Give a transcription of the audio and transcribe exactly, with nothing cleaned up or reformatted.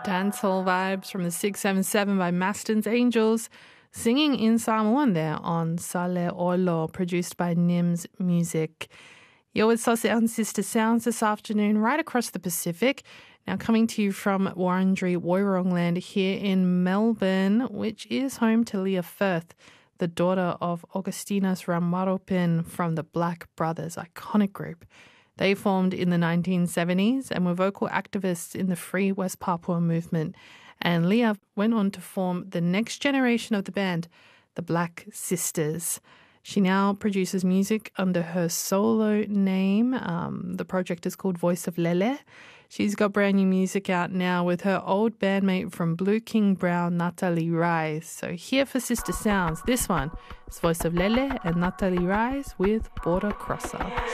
Dancehall vibes from the six seven seven by Maston's Angels, singing in Samoan there on Sale Olo, produced by Nims Music. You're with Saucy on Sister Sounds this afternoon, right across the Pacific. Now coming to you from Wurundjeri Woiwurrung land here in Melbourne, which is home to Leah Firth, the daughter of Augustinus Ramarupin from the Black Brothers iconic group. They formed in the nineteen seventies and were vocal activists in the Free West Papua movement. And Leah went on to form the next generation of the band, the Black Sisters. She now produces music under her solo name. Um, the project is called Voice of Lele. She's got brand new music out now with her old bandmate from Blue King Brown, Natalie Rise. So here for Sister Sounds, this one is Voice of Lele and Natalie Rise with Border Crosser.